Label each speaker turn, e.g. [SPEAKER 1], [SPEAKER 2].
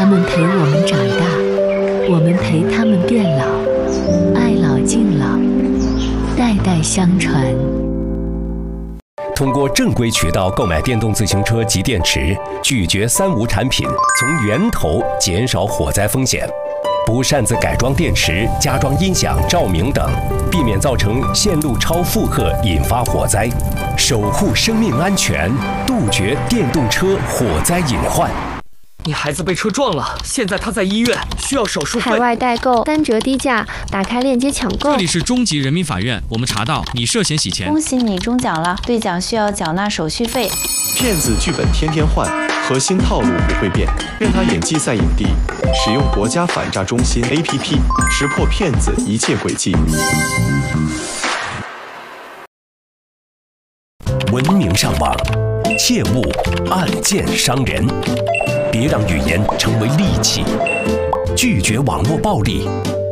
[SPEAKER 1] 们陪我们长大，我们陪他们变老，爱老敬老，代代相传。
[SPEAKER 2] 通过正规渠道购买电动自行车及电池，拒绝三无产品，从源头减少火灾风险。不擅自改装电池、加装音响、照明等，避免造成线路超负荷引发火灾，守护生命安全，杜绝电动车火灾隐患。
[SPEAKER 3] 你孩子被车撞了，现在他在医院，需要手术费。
[SPEAKER 4] 海外代购3折低价，打开链接抢购。
[SPEAKER 5] 这里是中级人民法院，我们查到你涉嫌洗钱。
[SPEAKER 6] 恭喜你中奖了，兑奖需要缴纳手续费。
[SPEAKER 7] 骗子剧本天天换，核心套路不会变，任他演技赛影帝。使用国家反诈中心 APP， 识破骗子一切诡计。
[SPEAKER 2] 文明上网，切勿暗箭伤人。别让语言成为利器，拒绝网络暴力，